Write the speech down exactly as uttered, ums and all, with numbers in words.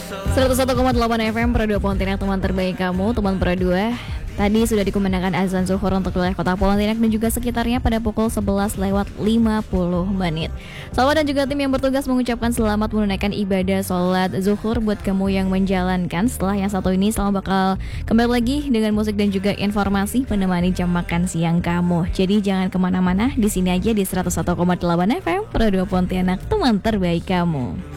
seratus satu koma delapan F M Pro dua Pontianak, teman terbaik kamu, teman Pro dua. Tadi sudah dikumandangkan azan zuhur untuk wilayah kota Pontianak dan juga sekitarnya pada pukul sebelas lewat lima puluh menit. Sahabat dan juga tim yang bertugas mengucapkan selamat menunaikan ibadah sholat zuhur buat kamu yang menjalankan. Setelah yang satu ini, selamat bakal kembali lagi dengan musik dan juga informasi menemani jam makan siang kamu. Jadi jangan kemana-mana, di sini aja di seratus satu koma delapan F M Pro dua Pontianak, teman terbaik kamu.